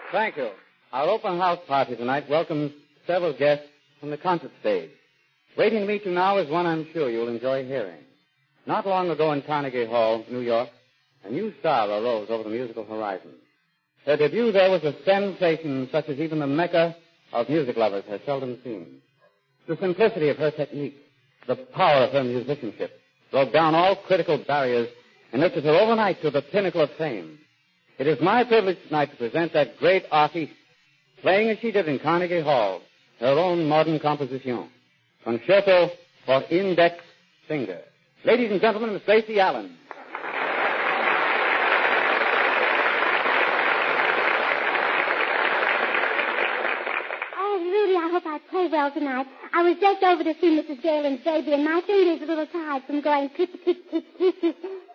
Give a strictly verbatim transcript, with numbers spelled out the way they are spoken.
Thank you. Our open house party tonight welcomes several guests from the concert stage. Waiting to meet you now is one I'm sure you'll enjoy hearing. Not long ago in Carnegie Hall, New York, a new star arose over the musical horizon. Her debut there was a sensation such as even the Mecca of music lovers has seldom seen. The simplicity of her technique, the power of her musicianship, broke down all critical barriers and lifted her overnight to the pinnacle of fame. It is my privilege tonight to present that great artiste, playing as she did in Carnegie Hall, her own modern composition, Concerto for Index Finger. Ladies and gentlemen, Miss Gracie Allen. Oh, Rudy, I hope I play well tonight. I was just over to see Missus Galen's baby, and my finger's a little tired from going click, click, click, click, click.